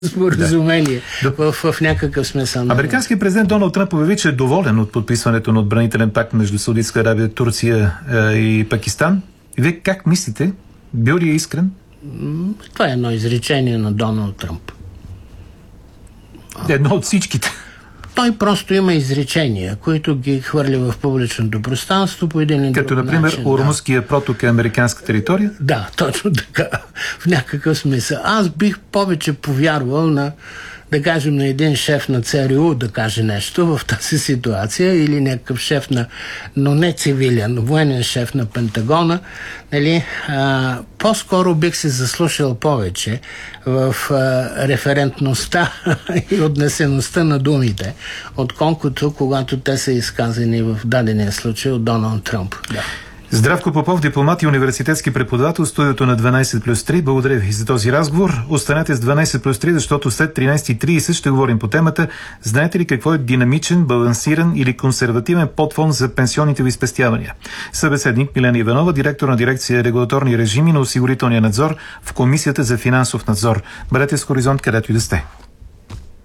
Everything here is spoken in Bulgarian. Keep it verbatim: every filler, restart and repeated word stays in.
споразумение да. в, в някакъв смисъл. Американският президент Доналд Тръмп обяви, че е доволен от подписването на отбранителен пакт между Саудитска Арабия, Турция е, и Пакистан. И вие как мислите? Бил ли е искрен? Това е едно изречение на Доналд Тръмп. Едно от всичките. Той просто има изречения, които ги хвърля в публичното пространство по един или друг Като, например, начин. Ормузския проток е американска територия? Да, точно така. В някакъв смисъл. Аз бих повече повярвал на, да кажем, на един шеф на ЦРУ да каже нещо в тази ситуация, или някакъв шеф на, но не цивилен, военен шеф на Пентагона. Нали, а, по-скоро бих се заслушал повече в а, референтността и отнесеността на думите, отколкото когато те са изказани в дадения случай от Доналд Тръмп. Да. Здравко Попов, дипломат и университетски преподавател, студиото на дванайсет плюс три. Благодаря ви за този разговор. Останете с дванайсет плюс три, защото след тринайсет и трийсет ще говорим по темата. Знаете ли какво е динамичен, балансиран или консервативен подфонд за пенсионните ви спестявания? Събеседник Милена Иванова, директор на дирекция регулаторни режими на осигурителния надзор в Комисията за финансов надзор. Бъдете с Хоризонт, където и да сте.